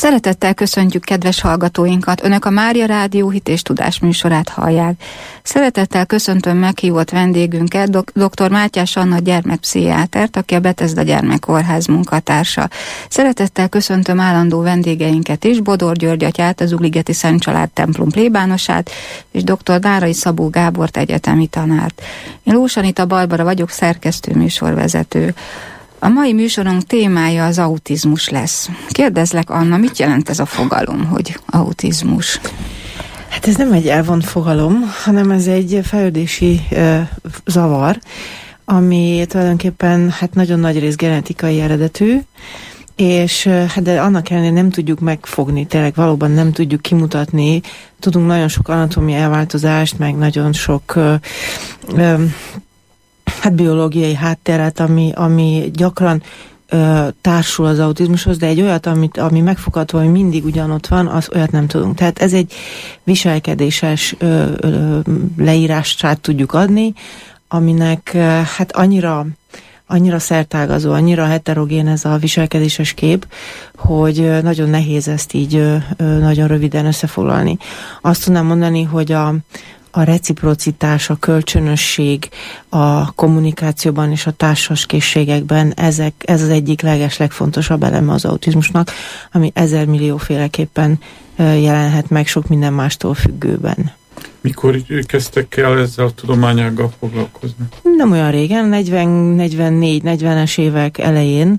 Szeretettel köszöntjük kedves hallgatóinkat, Önök a Mária Rádió Hit és Tudás műsorát hallják. Szeretettel köszöntöm meghívott vendégünket, dr. Mátyás Anna gyermekpszichiátert, aki a Bethesda Gyermekkórház munkatársa. Szeretettel köszöntöm állandó vendégeinket is, Bodor György atyát, az Ugligeti Szent Család templom plébánosát, és dr. Dárai Szabó Gábort, egyetemi tanárt. Én Lós Anita Barbara vagyok, szerkesztő, műsorvezető. A mai műsorunk témája az autizmus lesz. Kérdezlek, Anna, mit jelent ez a fogalom, hogy autizmus? Hát ez nem egy elvont fogalom, hanem ez egy fejlődési zavar, ami tulajdonképpen hát nagyon nagy rész genetikai eredetű, és hát de annak ellenére nem tudjuk megfogni, tényleg valóban nem tudjuk kimutatni. Tudunk nagyon sok anatómiai elváltozást, meg nagyon sok biológiai hátteret, ami gyakran társul az autizmushoz, de egy olyat, ami megfogható, ami mindig ugyanott van, az olyat nem tudunk. Tehát ez egy viselkedéses leírását tudjuk adni, aminek hát annyira szertágazó, annyira heterogén ez a viselkedéses kép, hogy nagyon nehéz ezt így nagyon röviden összefoglalni. Azt tudnám mondani, hogy a reciprocitás, a kölcsönösség a kommunikációban és a társaskészségekben ez az egyik legfontosabb eleme az autizmusnak, ami 1000 millióféleképpen jelenhet meg sok minden mástól függőben. Mikor kezdtek el ezzel a tudományággal foglalkozni? Nem olyan régen, 40-es évek elején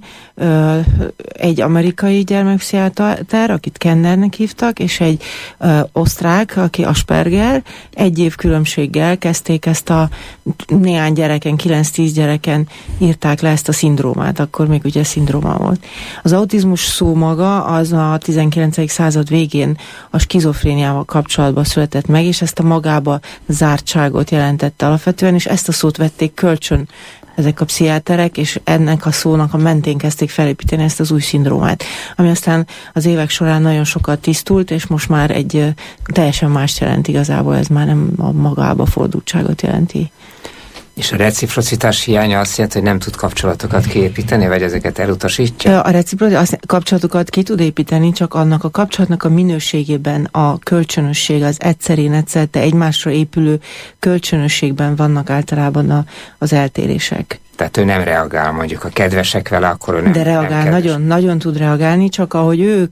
egy amerikai gyermekpszichiáter, akit Kennernek hívtak, és egy osztrák, aki Asperger, egy év különbséggel kezdték ezt a néhány gyereken, 9-10 gyereken írták le ezt a szindrómát, akkor még ugye szindróma volt. Az autizmus szó maga az a 19. század végén a skizofréniával kapcsolatban született meg, és ezt a magába zártságot jelentette alapvetően, és ezt a szót vették kölcsön ezek a pszichiáterek, és ennek a szónak a mentén kezdték felépíteni ezt az új szindrómát, ami aztán az évek során nagyon sokat tisztult, és most már egy teljesen mást jelent igazából, ez már nem a magába fordultságot jelenti. És a reciprocitás hiánya azt jelenti, hogy nem tud kapcsolatokat kiépíteni, vagy ezeket elutasítja? A reciprocitás kapcsolatokat ki tud építeni, csak annak a kapcsolatnak a minőségében a kölcsönösség, az egyszer, de egymásra épülő kölcsönösségben vannak általában az eltérések. Tehát ő nem reagál mondjuk a kedvesek vele, akkor ő nem. De reagál, nagyon tud reagálni, csak ahogy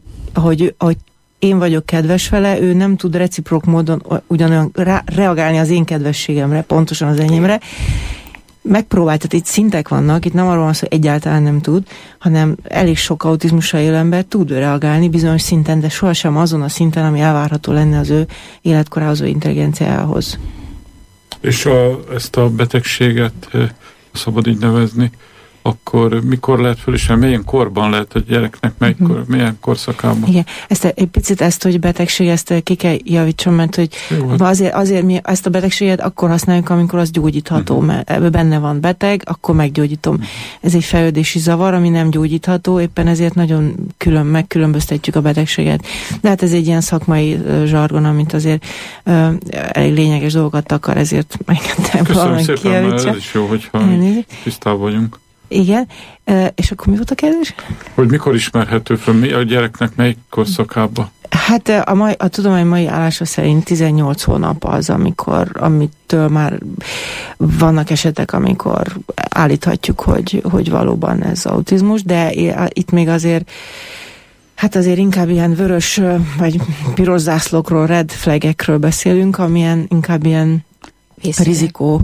én vagyok kedves vele, ő nem tud reciprok módon ugyanolyan reagálni az én kedvességemre, pontosan az enyémre. Megpróbált, tehát itt szintek vannak, itt nem arról van szó, hogy egyáltalán nem tud, hanem elég sok autizmussal élő ember tud reagálni bizonyos szinten, de sohasem azon a szinten, ami elvárható lenne az ő életkorához, az ő És ezt a betegséget szabad így nevezni, akkor mikor lehet felismerni, milyen korban lehet a gyereknek, milyen korszakában? Igen, egy picit hogy betegség, ezt ki kell javítson, mert hogy azért mi ezt a betegséget akkor használjuk, amikor az gyógyítható, mert ebben benne van beteg, akkor meggyógyítom. Ez egy fejlődési zavar, ami nem gyógyítható, éppen ezért nagyon megkülönböztetjük a betegséget. De hát ez egy ilyen szakmai zsargon, amit azért elég lényeges dolgokat akar, ezért megengedtem valamit kijavítsa. Köszönöm szépen, ez is jó, hogyha tisztában vagyunk. Igen, és akkor mi volt a kérdés? Hogy mikor ismerhető fel, a gyereknek melyik korszakában? Hát a tudomány mai állása szerint 18 hónap az, amitől már vannak esetek, amikor állíthatjuk, hogy valóban ez autizmus, de itt még azért inkább ilyen vörös vagy piros zászlókról, red flagekről beszélünk, amilyen inkább ilyen rizikó,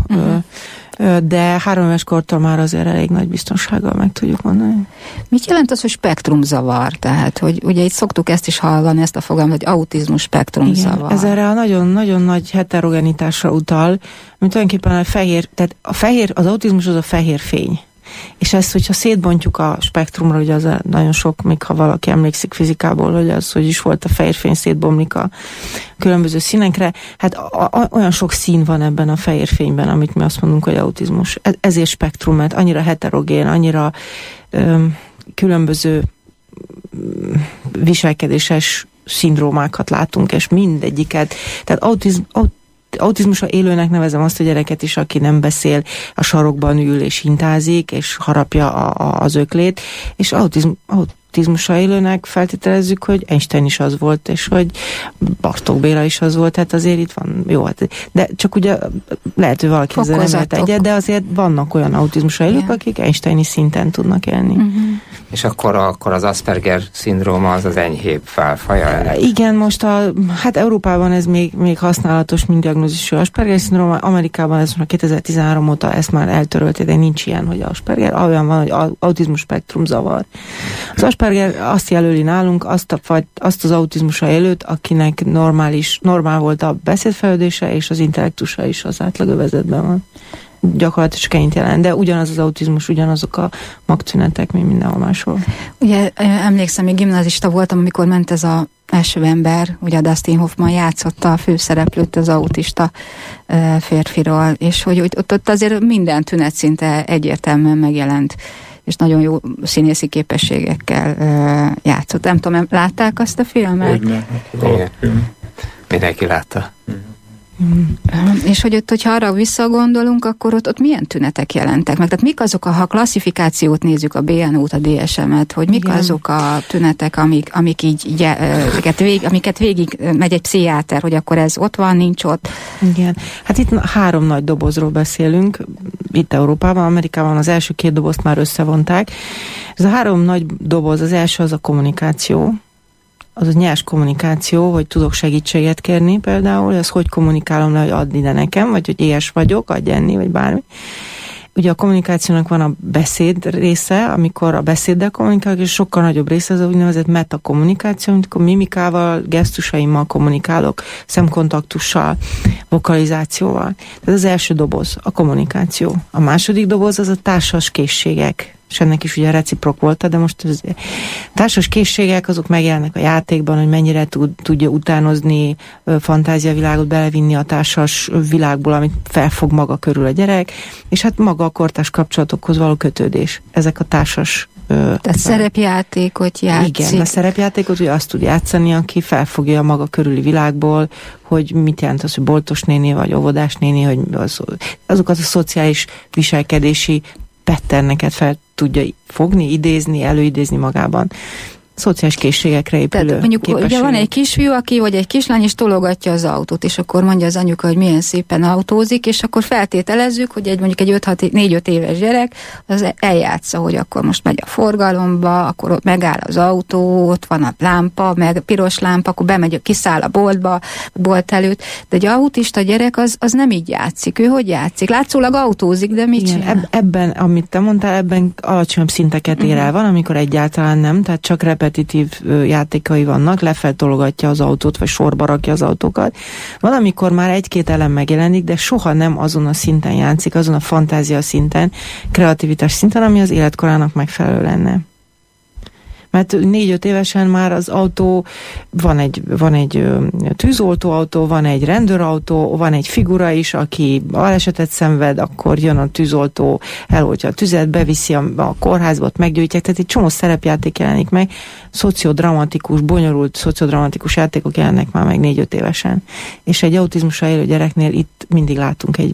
de 3 éves kortól már azért elég nagy biztonsággal meg tudjuk mondani. Mit jelent az, hogy spektrumzavar? Tehát, hogy ugye itt szoktuk ezt is hallani, ezt a fogalmat, hogy autizmus spektrumzavar. Ez erre a nagyon-nagyon nagy heterogenitásra utal, mint tulajdonképpen az autizmus az a fehér fény. És ezt, hogyha szétbontjuk a spektrumra, ugye az nagyon sok, még ha valaki emlékszik fizikából, hogy az, hogy is volt a fehér fény, szétbomlik a különböző színekre, hát olyan sok szín van ebben a fehér fényben, amit mi azt mondunk, hogy autizmus. Ezért spektrum, mert annyira heterogén, annyira különböző viselkedéses szindrómákat látunk, és mindegyiket, tehát autizmusra élőnek nevezem azt a gyereket is, aki nem beszél, a sarokban ül és hintázik, és harapja az öklét, és autizmussal élőnek feltételezzük, hogy Einstein is az volt, és hogy Bartók Béla is az volt, tehát azért itt van, jó, de csak ugye lehet, hogy valaki ezzel nem ért egyet, de azért vannak olyan autizmussal élők, akik Einsteini szinten tudnak élni. És akkor az Asperger-szindróma az enyhébb felfaja? Igen, most Európában ez még használatos, mint diagnózisú Asperger-szindróma, Amerikában ez most 2013 óta ezt már eltörölték, de nincs ilyen, hogy Asperger, olyan van, hogy autizmus spektrum zavar. Az Asperger azt jelöli nálunk, azt az autizmussal élőt, akinek normál volt a beszédfejlődése, és az intellektusa is az átlagövezetben van. Gyakorlatilag csak ennyit jelent, de ugyanaz az autizmus, ugyanazok a magtünetek, mint mindenhol máshol. Ugye emlékszem, még gimnazista voltam, amikor ment ez az első ember, ugye Dustin Hoffman játszotta a főszereplőt az autista férfiról, és hogy ott azért minden tünet szinte egyértelműen megjelent, és nagyon jó színészi képességekkel játszott. Nem tudom, látták azt a filmet? Mindenki látta. És hogy ott, hogyha arra visszagondolunk, akkor ott milyen tünetek jelentek meg? Tehát mik azok, ha a klasszifikációt nézzük, a BNO-t, a DSM-et, hogy mik azok a tünetek, amik így, amiket végig megy egy pszichiáter, hogy akkor ez ott van, nincs ott? Igen. Hát itt 3 nagy dobozról beszélünk, itt Európában, Amerikában az első 2 dobozt már összevonták. Ez a 3 nagy doboz, az első az a kommunikáció, az a nyers kommunikáció, hogy tudok segítséget kérni például, ez hogy kommunikálom le, hogy add ide nekem, vagy hogy éhes vagyok, adj enni, vagy bármi. Ugye a kommunikációnak van a beszéd része, amikor a beszéddel kommunikálok, és sokkal nagyobb része az a úgynevezett metakommunikáció, amikor mimikával, gesztusaimmal kommunikálok, szemkontaktussal, vokalizációval. Tehát az első doboz a kommunikáció. A második doboz az a társas készségek. És ennek is ugye reciprok volt, de most az társas készségek azok megjelennek a játékban, hogy mennyire tudja utánozni, fantáziavilágot belevinni a társas világból, amit felfog maga körül a gyerek, és hát maga a kortárs kapcsolatokhoz való kötődés. Ezek a társas tehát szerepjátékot játszik. Igen, a szerepjátékot ugye azt tud játszani, aki felfogja a maga körüli világból, hogy mit jelent az, hogy boltos néni, vagy óvodás néni, hogy azokat a szociális viselkedési patterneket fel tudja fogni, idézni, előidézni magában. Szociális készségekre épülő. Tehát mondjuk ugye van egy kisfiú, aki vagy egy kislány, és tologatja az autót, és akkor mondja az anyuka, hogy milyen szépen autózik, és akkor feltételezzük, hogy mondjuk egy 4-5 éves gyerek az eljátsza, hogy akkor most megy a forgalomba, akkor ott megáll az autó, ott van a lámpa, meg piros lámpa, akkor bemegy, kiszáll a boltba, bolt előtt, de egy autista gyerek az nem így játszik. Ő hogy játszik? Látszólag autózik, de mit csinál? Ebben, amit te mondtál, ebben alacsonyabb szinteket ér el. Van, amikor egyáltalán nem, tehát csak repetitív játékai vannak, lefeltologatja az autót, vagy sorba rakja az autókat. Valamikor már 1-2 elem megjelenik, de soha nem azon a szinten játszik, azon a fantázia szinten, kreativitás szinten, ami az életkorának megfelelő lenne. Mert 4-5 évesen már az autó, van egy tűzoltóautó, van egy rendőrautó, van egy figura is, aki balesetet szenved, akkor jön a tűzoltó, eloltja a tüzet, beviszi a kórházba, ott meggyújtják, tehát egy csomó szerepjáték jelenik meg, bonyolult szociodramatikus játékok jelennek már meg 4-5 évesen. És egy autizmussal élő gyereknél itt mindig látunk egy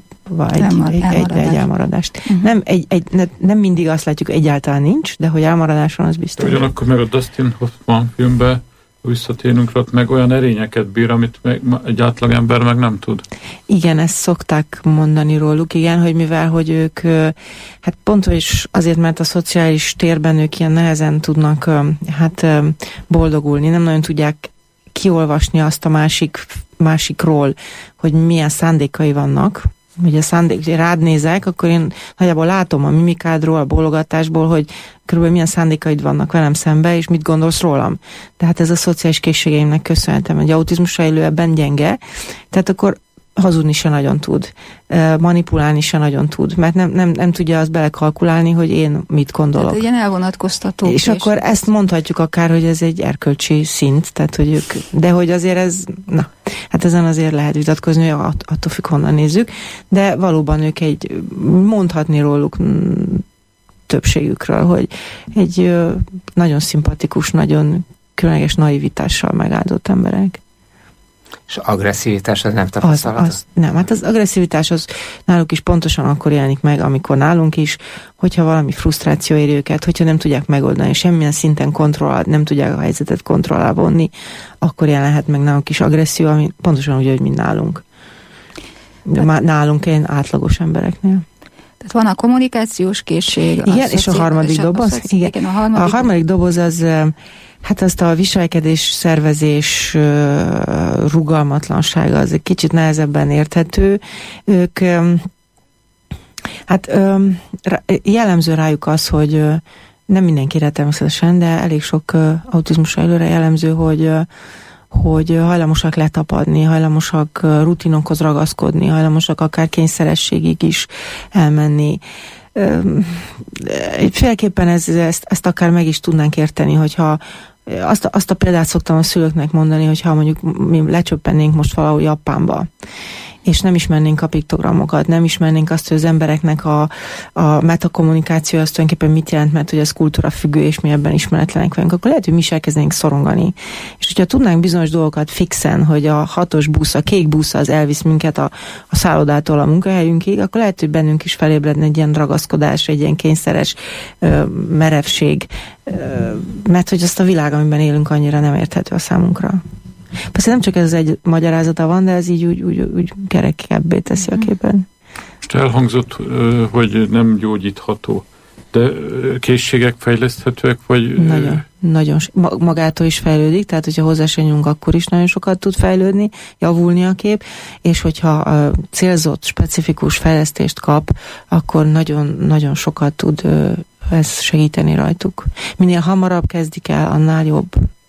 elmaradást. Nem mindig azt látjuk, egyáltalán nincs, de hogy elmaradás van, az biztos. Ugyanakkor meg a Dustin Hoffman filmben visszatérünk rá, meg olyan erényeket bír, amit egy átlagember meg nem tud. Igen, ezt szokták mondani róluk, igen, hogy mivel, hogy ők hát pont is azért, mert a szociális térben ők ilyen nehezen tudnak boldogulni, nem nagyon tudják kiolvasni azt a másikról, hogy milyen szándékai vannak. Ugye rád nézek, akkor én nagyjából látom a mimikádról, a bólogatásból, hogy körülbelül milyen szándékaid vannak velem szembe, és mit gondolsz rólam. Tehát ez a szociális készségeimnek köszönhetem. Egy autizmussal élő ebben gyenge, tehát akkor hazudni se nagyon tud, manipulálni se nagyon tud, mert nem tudja azt belekalkulálni, hogy én mit gondolok. Tehát ilyen elvonatkoztató. És akkor ezt mondhatjuk akár, hogy ez egy erkölcsi szint, tehát hogy ők, de hogy azért ez, hát ezen azért lehet vitatkozni, hogy attól függ, honnan nézzük, de valóban ők mondhatni róluk többségükről, hogy egy nagyon szimpatikus, nagyon különleges naivitással megáldott emberek. És agresszivitás az nem tapasztalható? Nem, hát az agresszivitás az náluk is pontosan akkor jelenik meg, amikor nálunk is, hogyha valami frusztráció éri őket, hogyha nem tudják megoldani, semmilyen szinten nem tudják a helyzetet kontrollálva vonni, akkor jelenhet meg nálunk is agresszió, ami pontosan úgy, hogy mint nálunk. Nálunk ilyen átlagos embereknél. Tehát van a kommunikációs készség. Igen, és a harmadik doboz? Igen, a harmadik doboz az, hát azt a viselkedés, szervezés, rugalmatlansága az egy kicsit nehezebben érthető. Ők, hát jellemző rájuk az, hogy nem mindenkire természetesen, de elég sok autizmusra előre jellemző, hogy hajlamosak letapadni, hajlamosak rutinokhoz ragaszkodni, hajlamosak akár kényszerességig is elmenni. Félképpen ezt akár meg is tudnánk érteni, hogyha azt a példát szoktam a szülőknek mondani, hogyha mondjuk mi lecsöppennénk most valahol Japánba, és nem ismernénk a piktogramokat, nem ismernénk azt, hogy az embereknek a metakommunikáció az tulajdonképpen mit jelent, mert hogy ez kultúra függő, és mi ebben ismeretlenek vagyunk, akkor lehet, hogy mi is elkezdenénk szorongani. És hogyha tudnánk bizonyos dolgokat fixen, hogy a 6-os busz, a kék busz az elvisz minket a szállodától a munkahelyünkig, akkor lehet, hogy bennünk is felébredne egy ilyen ragaszkodás, egy ilyen kényszeres merevség, mert hogy azt a világ, amiben élünk, annyira nem érthető a számunkra. Persze nem csak ez egy magyarázata van, de ez így úgy kerekebbé teszi a képen. Most elhangzott, hogy nem gyógyítható, de készségek fejleszthetőek, vagy... Nagyon magától is fejlődik, tehát hogyha hozzá se nyúlunk, akkor is nagyon sokat tud fejlődni, javulni a kép, és hogyha célzott, specifikus fejlesztést kap, akkor nagyon sokat tud ez segíteni rajtuk. Minél hamarabb kezdik el, annál jobb.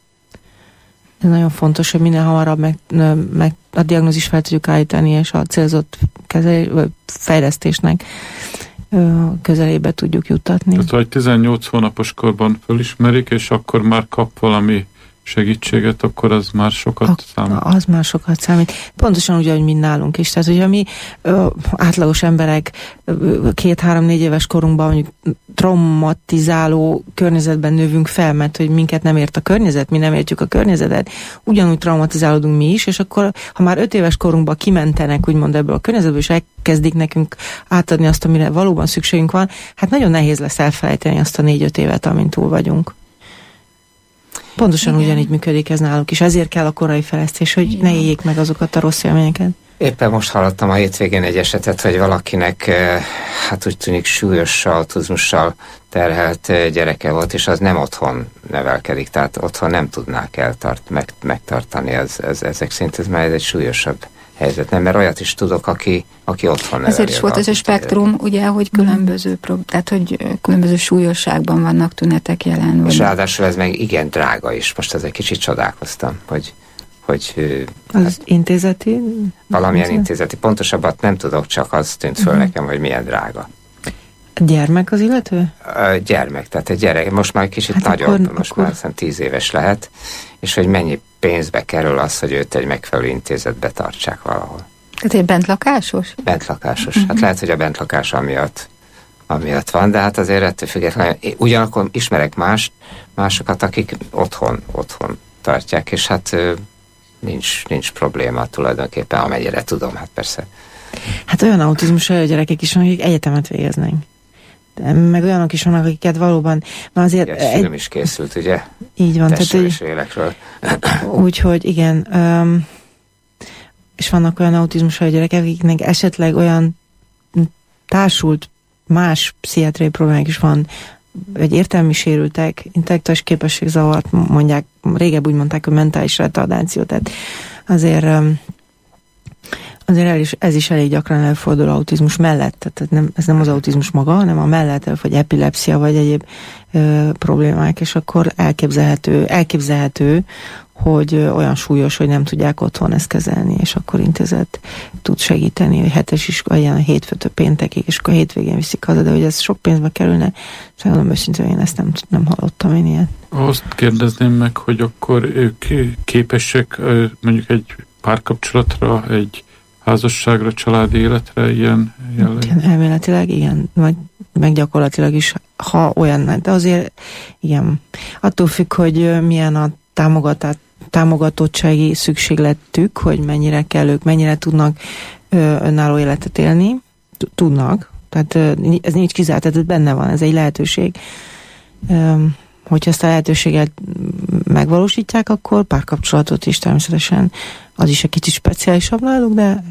Ez nagyon fontos, hogy minél hamarabb meg a diagnózis fel tudjuk állítani, és a célzott fejlesztésnek közelébe tudjuk juttatni. Tehát, hogy 18 hónapos korban fölismerik, és akkor már kap valami segítséget, akkor az már sokat számít. Az már sokat számít. Pontosan úgy, ahogy mint nálunk is. Tehát, hogyha mi átlagos emberek 2-3-4 éves korunkban mondjuk traumatizáló környezetben növünk fel, mert hogy minket nem ért a környezet, mi nem értjük a környezetet, ugyanúgy traumatizálódunk mi is, és akkor, ha már 5 éves korunkban kimentenek, úgymond ebből a környezetből, és elkezdik nekünk átadni azt, amire valóban szükségünk van, hát nagyon nehéz lesz elfelejteni azt a 4-5 évet, amint túl vagyunk. Pontosan ugyanígy működik ez náluk is. Ezért kell a korai fejlesztés, hogy ne éljék meg azokat a rossz élményeket. Éppen most hallottam a hétvégén egy esetet, hogy valakinek, hát úgy tűnik, súlyos autizmussal terhelt gyereke volt, és az nem otthon nevelkedik, tehát otthon nem tudnák megtartani. Ezek szerint ez már egy súlyosabb helyzet, nem? Mert olyat is tudok, aki otthon neveli. Ezért is volt ez a spektrum, ugye, hogy tehát hogy különböző súlyosságban vannak tünetek jelen. És ráadásul ez meg igen drága is. Most ezzel kicsit csodálkoztam, hogy az intézeti? Valamilyen intézeti. Pontosabbat nem tudok, csak az tűnt föl nekem, hogy milyen drága. A gyermek az illető? Gyermek, tehát egy gyerek. Most már egy kicsit nagyobb, most már aztán 10 éves lehet, és hogy mennyi pénzbe kerül az, hogy őt egy megfelelő intézetbe tartsák valahol. Tehát egy bentlakásos? Bentlakásos. Hát lehet, hogy a bentlakás amiatt van, de hát azért ettől függetlenül. Ugyanakkor ismerek másokat, akik otthon tartják, és hát nincs probléma tulajdonképpen, amennyire tudom, hát persze. Hát olyan autizmusú gyerekek is van, akik egyetemet végeznek. De meg olyanok is vannak, akiket valóban... azért egy film is készült, ugye? Így van. Testről és lélekről. Úgyhogy igen. És vannak olyan autizmusú gyerekek, akiknek esetleg olyan társult más pszichiátriai problémák is van, vagy értelmi sérültek, intellektuális képességzavart mondják, régebb úgy mondták, hogy mentális retardáció, tehát azért ez is elég gyakran előfordul autizmus mellett, tehát ez nem az autizmus maga, hanem a mellett, vagy epilepszia, vagy egyéb problémák, és akkor elképzelhető, hogy olyan súlyos, hogy nem tudják otthon ezt kezelni, és akkor intézet tud segíteni, hogy hetes is, vagy ilyen hétfőtől péntekig, és akkor hétvégén viszik haza, de hogy ez sok pénzbe kerülne, és mondom őszintén, én ezt nem hallottam én ilyet. Azt kérdezném meg, hogy akkor ők képesek mondjuk egy párkapcsolatra, egy házasságra, családi életre, ilyen jellegű? Elméletileg igen, meg gyakorlatilag is, ha olyan, de azért igen, attól függ, hogy milyen a támogatottsági szükségletük, hogy mennyire kell ők, mennyire tudnak önálló életet élni. Tudnak. Tehát ez nincs kizárt, tehát ez benne van, ez egy lehetőség. Hogyha ezt a lehetőséget megvalósítják, akkor párkapcsolatot is természetesen, az is egy kicsit speciálisabb náluk,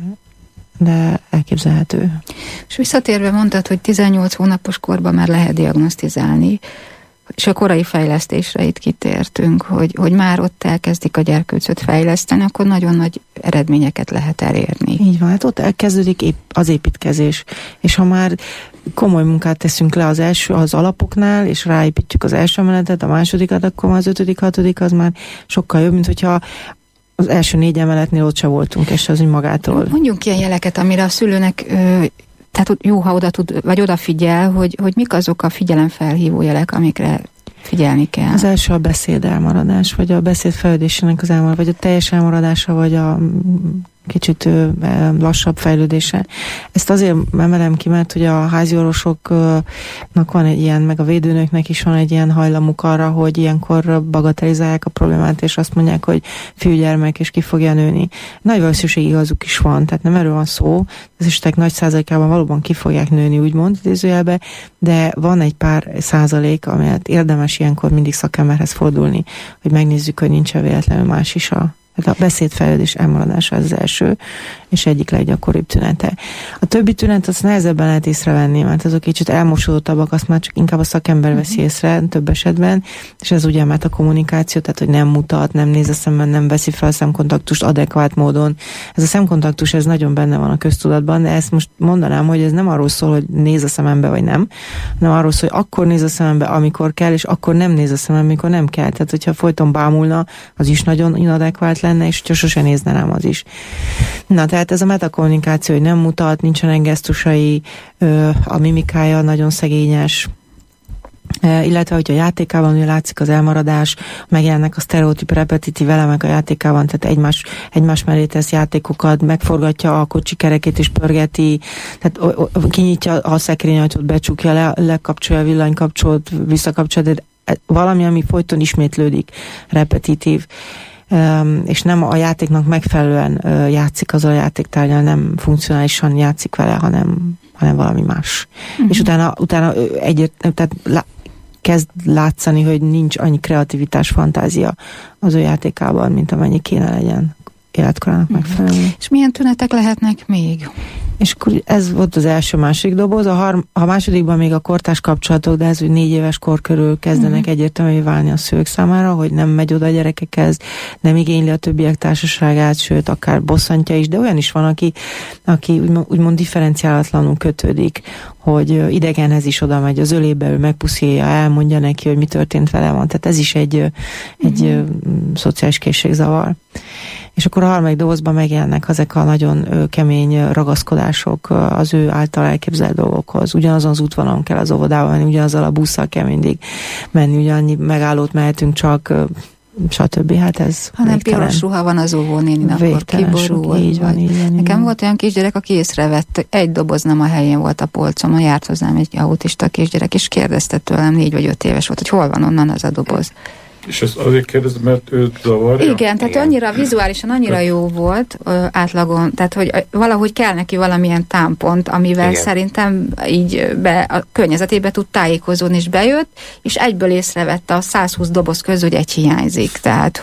de elképzelhető. És visszatérve mondtad, hogy 18 hónapos korban már lehet diagnosztizálni, és a korai fejlesztésre itt kitértünk, hogy már ott elkezdik a gyerkőcöt fejleszteni, akkor nagyon nagy eredményeket lehet elérni. Így van, hát ott elkezdődik az építkezés, és ha már komoly munkát teszünk le az alapoknál, és ráépítjük az első emeletet, a másodikat, akkor már az 5., 6. az már sokkal jobb, mint hogyha az első 4 emeletnél ott se voltunk, és az úgy magától. Mondjunk ilyen jeleket, amire a szülőnek tehát jó, ha oda tud, vagy odafigyel, hogy mik azok a figyelemfelhívó jelek, amikre figyelni kell. Az első a beszéd elmaradás, vagy a beszéd fejlődésének az elmaradás, vagy a teljes elmaradása, vagy a kicsit lassabb fejlődése. Ezt azért emelem ki, mert hogy a háziorvosoknak van egy ilyen, meg a védőnöknek is van egy ilyen hajlamuk arra, hogy ilyenkor bagatelizálják a problémát, és azt mondják, hogy fiúgyermek, és ki fogja nőni. Nagy valószínűség igazuk is van, tehát nem erről van szó, az esetek nagy százalékában valóban ki fogják nőni, úgymond idézőjelbe, de van egy pár százalék, amelyet érdemes ilyenkor mindig szakemberhez fordulni, hogy megnézzük, hogy nincs-e véletlenül más is tehát a beszédfejlődés elmaradása az első, és egyik leggyakoribb tünete. A többi tünet azt nehezebben lehet észrevenni, mert azok kicsit elmosódottabbak, azt már csak inkább a szakember veszi észre több esetben, és ez ugye mert a kommunikáció, tehát hogy nem mutat, nem néz a szemben, nem veszi fel a szemkontaktust adekvát módon. Ez a szemkontaktus, ez nagyon benne van a köztudatban, de ezt most mondanám, hogy ez nem arról szól, hogy néz a szemembe, vagy nem, hanem arról szól, hogy akkor néz a szemembe, amikor kell, és akkor nem néz a szemembe, amikor nem kell. Tehát, hogyha folyton bámulna, az is nagyon inadekvát lenne, és hogyha sose nézne rám, az is. Na, tehát ez a metakommunikáció, hogy nem mutat, nincsenek gesztusai, a mimikája nagyon szegényes, illetve, hogyha a játékában látszik az elmaradás, megjelennek a sztereotíp, repetitív elemek a játékában, tehát egymás mellé tesz játékokat, megforgatja a kocsi kerekét és pörgeti, tehát kinyitja a szekrényajtót, becsukja, lekapcsolja a villanykapcsolót, visszakapcsolja, de valami, ami folyton ismétlődik, repetitív. És nem a játéknak megfelelően játszik az a játéktárgyal, nem funkcionálisan játszik vele, hanem valami más. És utána tehát kezd látszani, hogy nincs annyi kreativitás, fantázia az ő játékában, mint amennyi kéne legyen életkorának megfelelően. És milyen tünetek lehetnek még? És akkor ez volt az első-második doboz, a másodikban még a kortárs kapcsolatok, de ez úgy 4 éves kor körül kezdenek egyértelműen válni a szülők számára, hogy nem megy oda a gyerekekhez, nem igényli a többiek társaságát, sőt, akár bosszantja is, de olyan is van, aki úgymond differenciálatlanul kötődik, hogy idegenhez is oda megy, az ölébe ő megpuszilja, elmondja neki, hogy mi történt vele van. Tehát ez is egy szociális készségzavar. És akkor a harmadik dobozban megjelennek ezek a nagyon kemény ragaszkodások az ő által elképzelt dolgokhoz. Ugyanazon az útvonalon kell az óvodába menni, ugyanazzal a busszal kell mindig menni, ugyannyi megállót mehetünk csak, stb. Hát ez hanem piros ruha van az óvónénin, akkor kiborul. Így van. Nekem volt olyan kisgyerek, aki észrevett, egy doboz nem a helyén volt a polcomon, járt hozzám egy autista kisgyerek, és kérdezte tőlem, 4 vagy 5 éves volt, hogy hol van onnan az a doboz. És ezt azért kérdezed, mert őt zavarja? Igen, tehát annyira vizuálisan annyira jó volt átlagon, tehát hogy valahogy kell neki valamilyen támpont, amivel szerintem így a környezetébe tud tájékozódni, és bejött, és egyből észrevette a 120 doboz közül, hogy egy hiányzik. Tehát,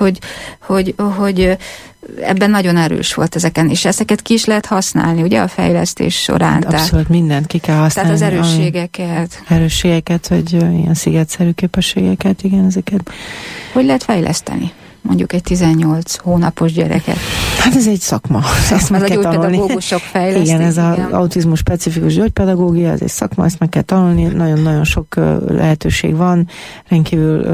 hogy ebben nagyon erős volt ezeken, és ezeket ki is lehet használni, ugye a fejlesztés során. Abszolút mindent ki kell használni. Tehát az erősségeket. Erősségeket, vagy ilyen szigetszerű képességeket, igen, ezeket. Hogy lehet fejleszteni? Mondjuk egy 18 hónapos gyereket. Hát ez egy szakma. Ezt meg kell tanulni. A gyógypedagógusok fejlesztik. Igen, ez az autizmus specifikus gyógypedagógia, ez egy szakma, ezt meg kell tanulni, nagyon-nagyon sok lehetőség van, rendkívül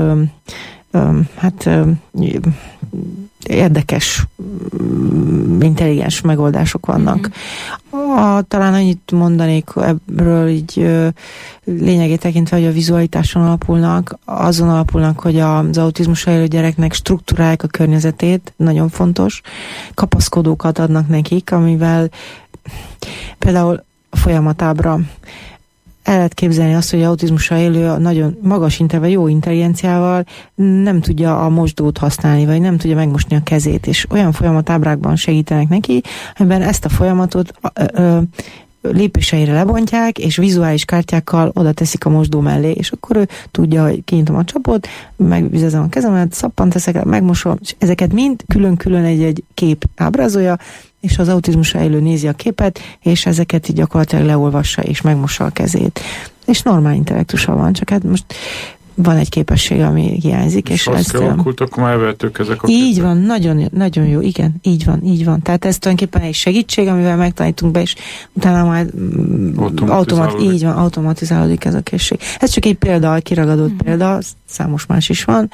érdekes, intelligens megoldások vannak. Talán annyit mondanék ebből így lényegét tekintve, hogy a vizualitáson alapulnak, azon alapulnak, hogy az autizmussal élő gyereknek struktúrálják a környezetét, nagyon fontos, kapaszkodókat adnak nekik, amivel például a folyamatábra el lehet képzelni azt, hogy autizmussal élő a nagyon magas vagy jó intelligenciával nem tudja a mosdót használni, vagy nem tudja megmosni a kezét, és olyan folyamatábrákban segítenek neki, amiben ezt a folyamatot lépéseire lebontják, és vizuális kártyákkal oda teszik a mosdó mellé, és akkor ő tudja, hogy kinyitom a csapot, megvizezem a kezemet, szappant teszek, megmosom, és ezeket mind külön-külön egy kép ábrázolja, és az autizmussal élő nézi a képet, és ezeket így gyakorlatilag leolvassa, és megmossa a kezét. És normál intellektusa van, csak hát most van egy képesség, ami hiányzik. És azt kialakult, akkor már elvehetők ezek a képek. Így van, nagyon jó, igen, így van. Tehát ez tulajdonképpen egy segítség, amivel megtanítunk be, és utána majd automatizálódik ez a készség. Ez csak egy példa, kiragadott példa, számos más is van.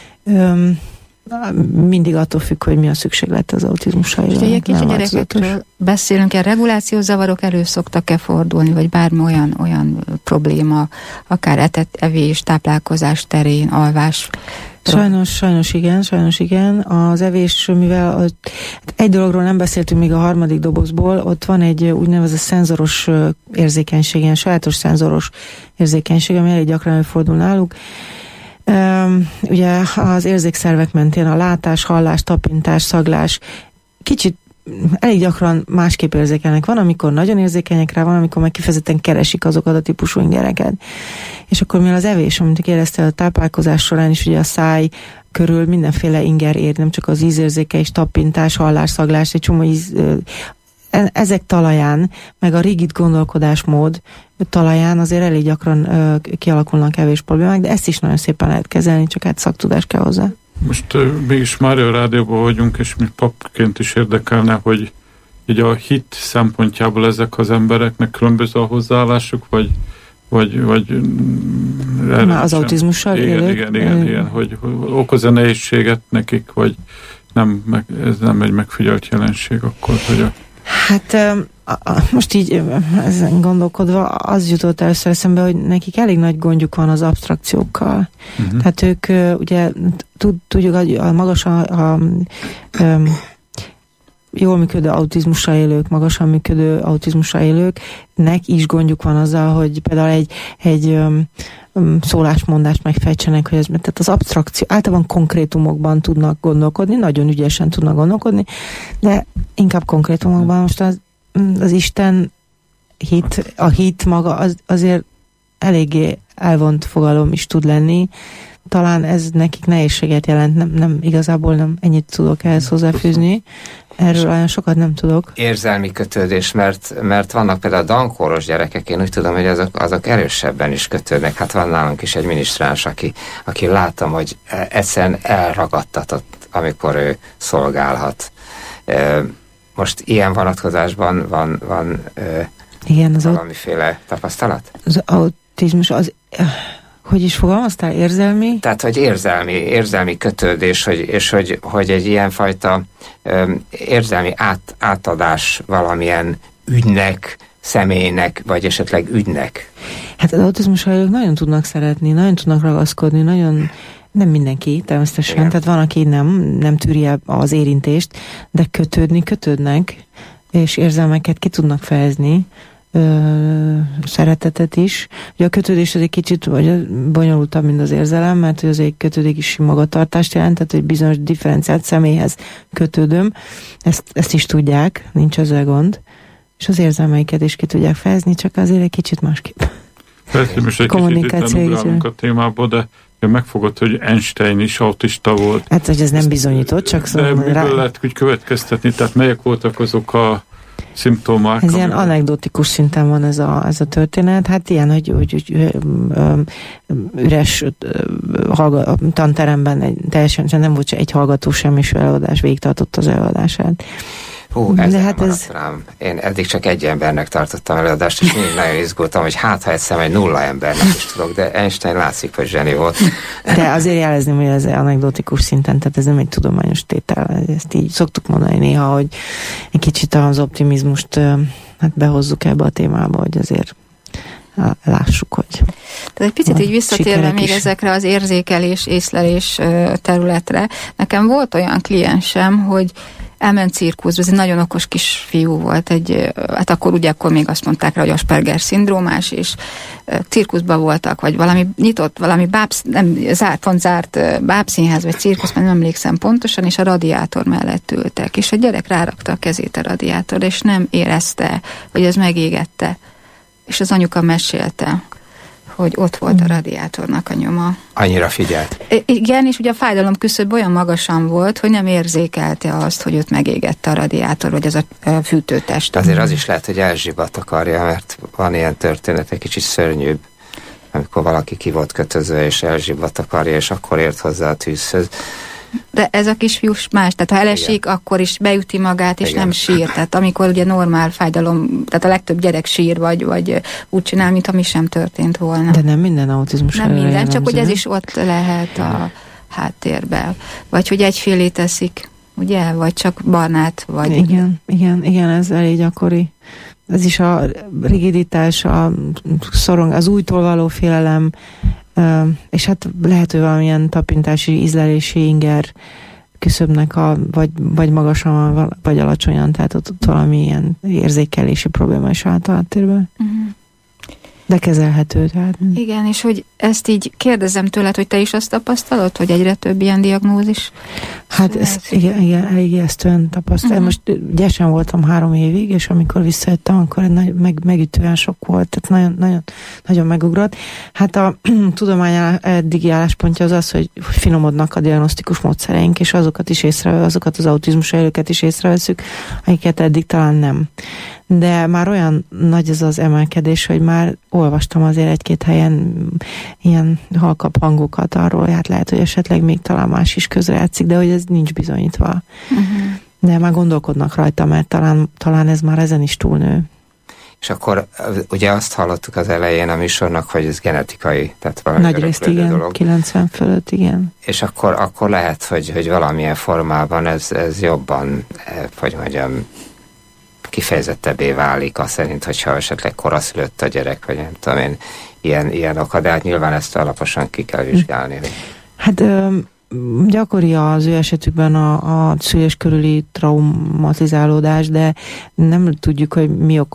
Mindig attól függ, hogy mi a szükséglet az autizmussal. És egy kicsi gyerekekről beszélünk, regulációs zavarok elő szoktak-e fordulni, vagy bármi olyan probléma, akár evés, táplálkozás terén, alvás? Sajnos igen. Az evés, mivel egy dologról nem beszéltünk még a harmadik dobozból, ott van egy úgynevezett szenzoros érzékenység, ilyen sajátos szenzoros érzékenység, ami elég gyakran előfordul náluk. Ugye az érzékszervek mentén a látás, hallás, tapintás, szaglás kicsit elég gyakran másképp érzékelnek. Van, amikor nagyon érzékenyek rá, van, amikor meg kifejezetten keresik azokat a típusú ingereket. És akkor mivel az evés, amit éreztél a táplálkozás során is, ugye a száj körül mindenféle inger ér, nem csak az ízérzékelés, tapintás, hallás, szaglás, egy csomó ezek talaján, meg a rigid gondolkodásmód talaján azért elég gyakran kialakulnak evés problémák, de ezt is nagyon szépen lehet kezelni, csak hát szaktudás kell hozzá. Most mégis Mária Rádióban vagyunk, és mi papként is érdekelne, hogy így a hit szempontjából ezek az embereknek különböző a hozzáállásuk, vagy az autizmussal élők? Igen, hogy okoz-e nehézséget nekik, vagy ez nem egy megfigyelt jelenség akkor, hogy Hát most így ezen gondolkodva az jutott először eszembe, hogy nekik elég nagy gondjuk van az abstrakciókkal. Tehát ők ugye tudjuk, a magasan jól működő autizmussal élők, magasan működő autizmussal élőknek is gondjuk van azzal, hogy például egy szólásmondást megfejtsenek, hogy tehát az abstrakció, általában konkrétumokban tudnak gondolkodni, nagyon ügyesen tudnak gondolkodni, de inkább konkrétumokban most az Isten a hit maga azért eléggé elvont fogalom is tud lenni. Talán ez nekik nehézséget jelent, nem igazából nem ennyit tudok ehhez hozzáfűzni. Erről olyan sokat nem tudok. Érzelmi kötődés, mert vannak például dankóros gyerekek, én úgy tudom, hogy azok erősebben is kötődnek. Hát van nálunk is egy minisztráns, aki láttam, hogy egyszerűen elragadtatott, amikor ő szolgálhat. Most ilyen vonatkozásban van igen, valamiféle tapasztalat? Az autizmus hogy is fogalmaztál? Érzelmi? Tehát, hogy érzelmi kötődés, hogy egy ilyenfajta érzelmi átadás valamilyen ügynek, személynek, vagy esetleg ügynek. Hát az autizmussal élők nagyon tudnak szeretni, nagyon tudnak ragaszkodni, nagyon nem mindenki, természetesen, igen. Tehát van, aki nem tűri az érintést, de kötődnek, és érzelmeket ki tudnak fejezni, szeretetet is. Ugye a kötődés az egy kicsit bonyolultabb, mint az érzelem, mert az egy kötődik is magatartást jelent, tehát egy bizonyos differenciált személyhez kötődöm. Ezt is tudják, nincs ezzel gond. És az érzelmeiket is ki tudják fejezni, csak azért egy kicsit másképp. Persze, most egy kicsit ugrálunk a témából, de megfogott, hogy Einstein is autista volt. Hát, hogy ez nem bizonyított, csak szóval... De miből lehet úgy következtetni? Tehát melyek voltak azok a szimptomák? Ez ilyen anekdotikus szinten van ez a történet. Hát ilyen, hogy üres tanteremben teljesen nem volt egy hallgató sem, és előadás végigtartott az előadását. Hú, ezzel hát rám. Én eddig csak egy embernek tartottam előadást, és mindig nagyon izgultam, hogy ha egyszer egy 0 embernek is tudok, de Einstein látszik, hogy zseni volt. De azért jelezném, hogy ez anekdotikus szinten, tehát ez nem egy tudományos tétel. Ezt így szoktuk mondani néha, hogy egy kicsit az optimizmust hát behozzuk ebbe a témába, hogy azért lássuk, hogy... Tehát egy picit így visszatérve még ezekre az érzékelés, észlelés területre. Nekem volt olyan kliensem, hogy elment cirkuszba, ez egy nagyon okos kisfiú volt, hát akkor még azt mondták rá, hogy Asperger-szindrómás, és cirkuszban voltak, vagy valami nyitott, valami zárt bábszínház, vagy cirkusz, mert nem emlékszem pontosan, és a radiátor mellett ültek, és a gyerek rárakta a kezét a radiátorra, és nem érezte, hogy ez megégette. És az anyuka mesélte, hogy ott volt a radiátornak a nyoma. Annyira figyelt. Igen, és ugye a fájdalom küszöb olyan magasan volt, hogy nem érzékelte azt, hogy őt megégette a radiátor, vagy az a fűtőtest. Azért az is lehet, hogy elzsibat akarja, mert van ilyen történet, egy kicsit szörnyűbb, amikor valaki ki volt kötözve, és elzsibat akarja, és akkor ért hozzá a tűzhöz. De ez a kisfiú más, tehát ha elesik, akkor is beüti magát, és nem sír. Tehát amikor ugye normál fájdalom, tehát a legtöbb gyerek sír, vagy úgy csinál, mintha mi sem történt volna. De nem minden autizmus. Nem minden, csak hogy ez is ott lehet a háttérben. Vagy hogy egyfélét teszik, ugye? Vagy csak barnát, vagy... Igen, ez elég gyakori. Ez is a rigiditás, az újtól való félelem, és hát lehet, hogy valamilyen tapintási, ízlelési inger küszöbnek vagy magasan, vagy alacsonyan, tehát ott valami ilyen érzékelési probléma is állt a háttérben. De kezelhető. Tehát. Igen, és hogy ezt így kérdezem tőled, hogy te is azt tapasztalod, hogy egyre több ilyen diagnózis? Hát igen, elég ijesztően tapasztalom. Most gyesen voltam 3 évig, és amikor visszajöttem, akkor megütően sok volt, tehát nagyon megugrott. Hát a tudomány eddigi álláspontja az, hogy finomodnak a diagnosztikus módszereink, és azokat az autizmus élőket is észreveszünk, amiket eddig talán nem. De már olyan nagy ez az emelkedés, hogy már olvastam azért 1-2 helyen ilyen halkabb hangokat arról, hogy hát lehet, hogy esetleg még talán más is közrejátszik, de hogy ez nincs bizonyítva. De már gondolkodnak rajta, mert talán ez már ezen is túlnő. És akkor ugye azt hallottuk az elején a műsornak, hogy ez genetikai, tehát valami nagyrészt igen, dolog. 90 fölött, igen. És akkor lehet, hogy valamilyen formában ez jobban, hogy mondjam, kifejezettebbé válik, azt szerint, hogyha esetleg koraszülött a gyerek, vagy nem tudom én, ilyen oka, de hát nyilván ezt alaposan ki kell vizsgálni. Hát gyakori az ő esetükben a szülés körüli traumatizálódás, de nem tudjuk, hogy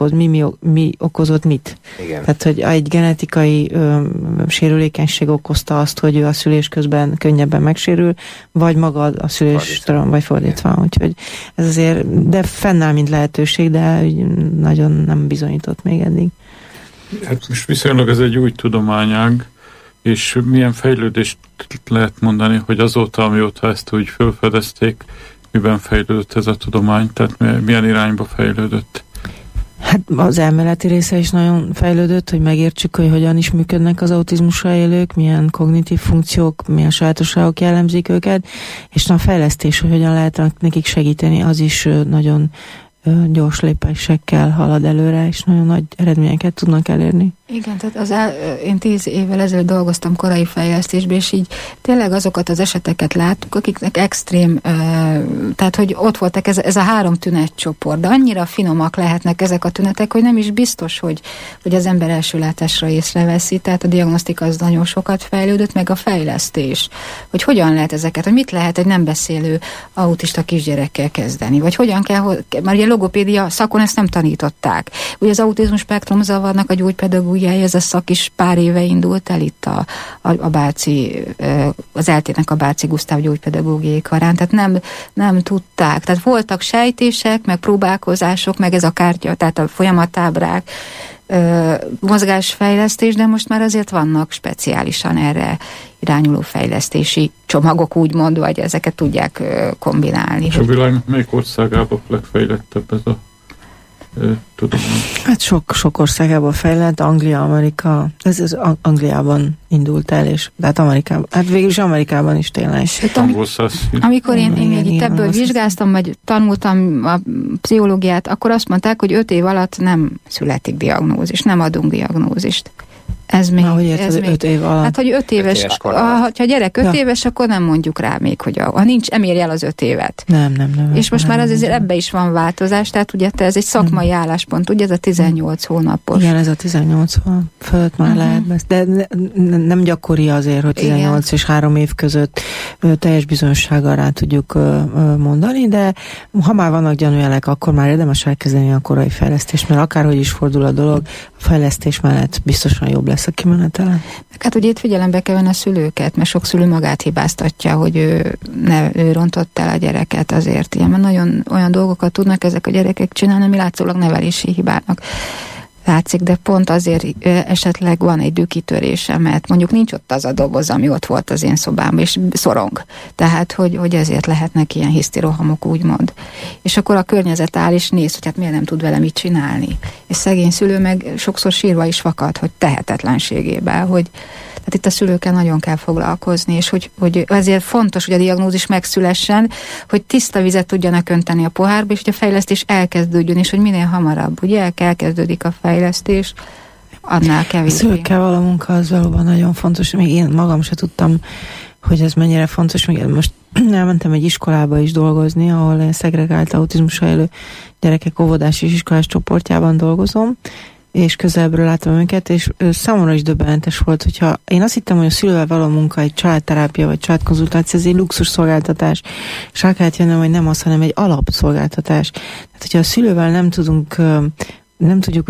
mi okozott mit. Igen. Tehát, hogy egy genetikai sérülékenység okozta azt, hogy ő a szülés közben könnyebben megsérül, vagy maga a szülés vagy fordítva. Úgyhogy ez azért, de fennáll mint lehetőség, de nagyon nem bizonyított még eddig. Hát most viszonylag ez egy új tudományág, és milyen fejlődést lehet mondani, hogy azóta, amióta ezt úgy felfedezték, miben fejlődött ez a tudomány, tehát milyen irányba fejlődött? Hát az elméleti része is nagyon fejlődött, hogy megértsük, hogy hogyan is működnek az autizmussal élők, milyen kognitív funkciók, milyen sajátosságok jellemzik őket, és a fejlesztés, hogy hogyan lehet nekik segíteni, az is nagyon gyors lépésekkel halad előre, és nagyon nagy eredményeket tudnak elérni. Igen, tehát én 10 évvel ezelőtt dolgoztam korai fejlesztésben, és így tényleg azokat az eseteket láttuk, akiknek extrém, tehát hogy ott voltak ez a 3 tünetcsoport, de annyira finomak lehetnek ezek a tünetek, hogy nem is biztos, hogy az ember első látásra észreveszi, tehát a diagnosztika az nagyon sokat fejlődött, meg a fejlesztés, hogy hogyan lehet ezeket, hogy mit lehet egy nem beszélő autista kisgyerekkel kezdeni, vagy hogyan kell, már ugye logopédia szakon ezt nem tanították. Ugye az autizmus spektrum zavarnak a gyógypedagógiája, ez a szak is pár éve indult el itt a Báci, az eltének a Báci Gusztáv gyógypedagógiai karán, tehát nem tudták. Tehát voltak sejtések, meg próbálkozások, meg ez a kártya, tehát a folyamatábrák, mozgásfejlesztés, de most már azért vannak speciálisan erre irányuló fejlesztési csomagok, úgymond, vagy ezeket tudják kombinálni. És a világnak melyik országában legfejlettebb ez a tudomány? Hát sok országában fejlett, Anglia, Amerika, ez Angliában indult el, és hát Amerikában, hát végül is Amerikában is tényleg. Amikor én még itt ebből vizsgáztam, vagy tanultam a pszichológiát, akkor azt mondták, hogy 5 év alatt nem születik diagnózis, nem adunk diagnózist. Ez még... Hogy ez 5 év alatt? Hát, hogy 5 éves, ha a gyerek 5 éves, akkor nem mondjuk rá még, hogy ha nincs, emérj el az 5 évet. Nem. És most már azért ebbe is van változás, tehát ugye ez egy szakmai álláspont, ugye ez a 18 hónapos. Igen, ez a 18 hónap fölött már lehet, de nem gyakori azért, hogy 18 és 3 év között teljes bizonyossággal rá tudjuk mondani, de ha már vannak gyanújelek, akkor már érdemes elkezdeni a korai fejlesztést, mert akárhogy is fordul a dolog, a fejlesztés mellett biztosan jobb lesz a kimenetele. Hát ugye itt figyelembe kell venni a szülőket, mert sok szülő magát hibáztatja, hogy ő rontott el a gyereket azért. Ilyen, mert nagyon olyan dolgokat tudnak ezek a gyerekek csinálni, ami látszólag nevelési hibának látszik, de pont azért esetleg van egy dükitörése, mert mondjuk nincs ott az a doboz, ami ott volt az én szobámban, és szorong. Tehát, hogy ezért lehetnek ilyen hisztirohamok, úgymond. És akkor a környezet áll, és néz, hogy hát miért nem tud vele mit csinálni. És szegény szülő meg sokszor sírva is fakad, hogy tehetetlenségében, hogy tehát itt a szülőkkel nagyon kell foglalkozni, és hogy ezért fontos, hogy a diagnózis megszülessen, hogy tiszta vizet tudjanak önteni a pohárba, és hogy a fejlesztés elkezdődjön, és hogy minél hamarabb, ugye elkezdődik a fejlesztés, annál kevésbé. A szülőkkel való munka az valóban nagyon fontos. Még én magam se tudtam, hogy ez mennyire fontos. Még most elmentem egy iskolába is dolgozni, ahol szegregált autizmussal élő gyerekek óvodás és iskolás csoportjában dolgozom, és közelbről láttam őket, és számomra is döbbenetes volt, hogyha én azt hittem, hogy a szülővel való munka, egy családterápia vagy családkonzultáció, ez egy luxus szolgáltatás, és rá kellett jönnöm, hogy nem az, hanem egy alapszolgáltatás. Tehát, hogyha a szülővel nem tudjuk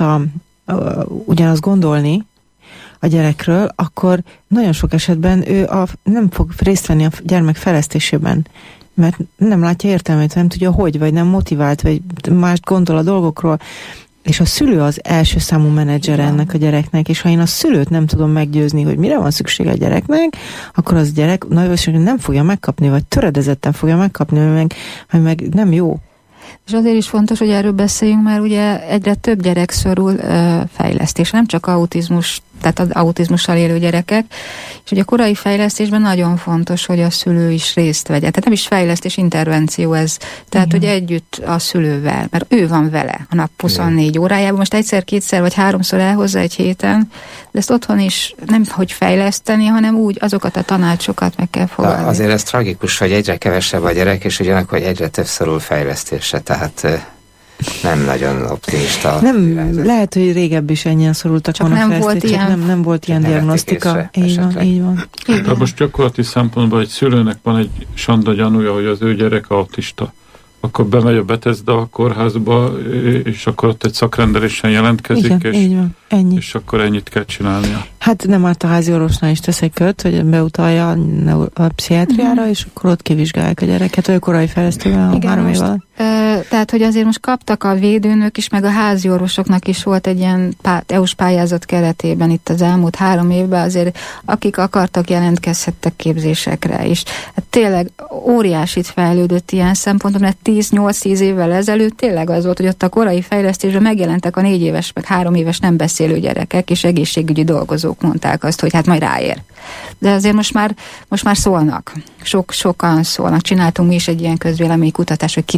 ugyanazt gondolni a gyerekről, akkor nagyon sok esetben ő nem fog részt venni a gyermek fejlesztésében, mert nem látja értelmét, nem tudja hogy, vagy nem motivált, vagy mást gondol a dolgokról. És a szülő az első számú menedzser ennek a gyereknek, és ha én a szülőt nem tudom meggyőzni, hogy mire van szüksége a gyereknek, akkor az gyerek nagyon valószínűleg nem fogja megkapni, vagy töredezetten fogja megkapni, ami meg nem jó. És azért is fontos, hogy erről beszéljünk, mert ugye egyre több gyerek szorul fejlesztés, nem csak autizmus, tehát az autizmussal élő gyerekek, és ugye a korai fejlesztésben nagyon fontos, hogy a szülő is részt vegye. Tehát nem is fejlesztés, intervenció ez. Tehát, hogy együtt a szülővel, mert ő van vele a nap 24 órájában, most egyszer, kétszer vagy 3-szor elhozza egy héten, de ezt otthon is nem hogy fejleszteni, hanem úgy azokat a tanácsokat meg kell fogadni. Azért ez tragikus, hogy egyre kevesebb a gyerek, és ugyanakkor egyre több szorul fejlesztésre, tehát nem nagyon optimista. Nem, lehet, hogy régebb is ennyien szorultak volna fejlesztésre, nem volt ilyen diagnosztika. Így van. De most gyakorlati szempontból egy szülőnek van egy sanda gyanúja, hogy az ő gyerek autista. Akkor bemegy a Bethesda kórházba, és akkor ott egy szakrendelésen jelentkezik, igen, így van. Ennyi. És akkor ennyit kell csinálnia. Hát nem árt a házi orvosnál is tesz egy köt, hogy beutalja a pszichiátriára, és akkor ott kivizsgálják a gyereket, ő korai fejlesztővel 3 év alatt. Tehát, hogy azért most kaptak a védőnök is, meg a házi orvosoknak is volt egy ilyen EU-s pályázat keretében itt az elmúlt 3 évben, azért akik akartak, jelentkezhettek képzésekre is. Hát tényleg óriásit fejlődött ilyen szempontból, mert 8-10 évvel ezelőtt tényleg az volt, hogy ott a korai fejlesztésben megjelentek a 4 éves, meg 3 éves nem beszélő gyerekek, és egészségügyi dolgozók mondták azt, hogy hát majd ráér. De azért most már szólnak. Sokan szólnak. Csináltunk mi is egy ilyen közvéleménykutatást, hogy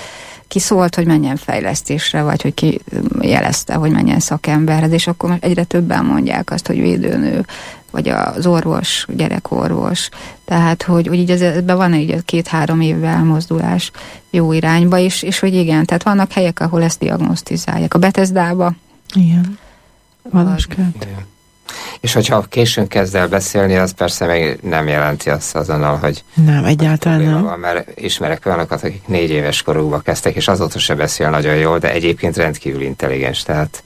ki szólt, hogy menjen fejlesztésre, vagy hogy ki jelezte, hogy menjen szakemberhez, és akkor most egyre többen mondják azt, hogy védőnő, vagy az orvos, gyerekorvos. Tehát, hogy így ebben van egy 2-3 évvel elmozdulás jó irányba, és hogy igen, tehát vannak helyek, ahol ezt diagnosztizálják. A Bethesdába. Igen. Valaskört. És hogyha későn kezd el beszélni, az persze még nem jelenti azt azonnal, hogy nem, egyáltalán nem. Van, mert ismerek olyanokat, akik 4 éves korukba kezdtek, és azóta se beszél nagyon jól, de egyébként rendkívül intelligens, tehát...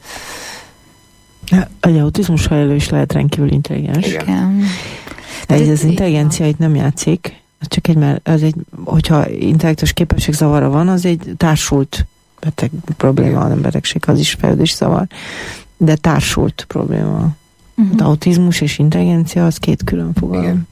Egy autizmussal élő is lehet rendkívül intelligens. Igen. De az intelligencia itt nem játszik, csak hogyha intellektus képességzavara van, az egy társult probléma, nem betegség, az is fejlődés zavar, de társult probléma. De autizmus és intelligencia az 2 külön fogalom. Igen.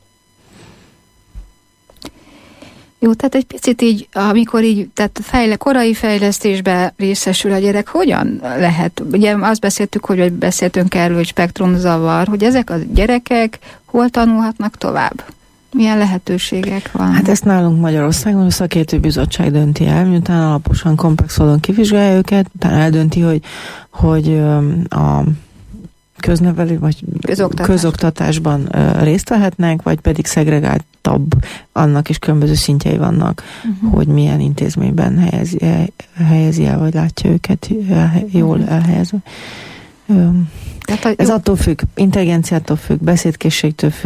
Jó, tehát egy picit így, amikor így, tehát korai fejlesztésben részesül a gyerek, hogyan lehet? Ugye azt beszéltünk erről, hogy spektrumzavar, hogy ezek a gyerekek hol tanulhatnak tovább? Milyen lehetőségek van? Hát ezt nálunk Magyarországon a szakértőbizottság dönti el, miután alaposan komplex módon kivizsgálja őket, utána eldönti, hogy a köznevelő vagy közoktatásban részt vehetnek, vagy pedig szegregáltabb, annak is különböző szintjei vannak, hogy milyen intézményben helyezi el, vagy látja őket jól elhelyezve. Ez attól függ, intelligenciától függ, beszédkészségtől függ,